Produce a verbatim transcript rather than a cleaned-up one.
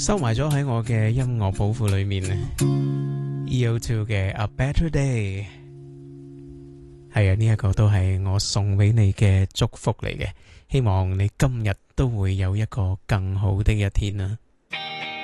收埋咗喺我嘅音樂寶庫裏面咧。E O two 嘅 A Better Day， 係啊，呢一個都係我送俾你嘅祝福嚟嘅，希望你今日都會有一個更好的一天啊！